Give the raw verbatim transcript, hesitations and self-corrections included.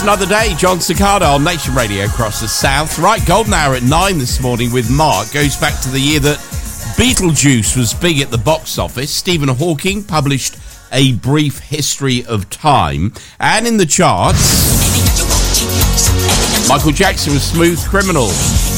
Another day, John Cicada on Nation Radio across the South. Right, Golden Hour at nine this morning with Mark goes back to the year that Beetlejuice was big at the box office. Stephen Hawking published A Brief History of Time. And in the charts, Michael Jackson with Smooth Criminal.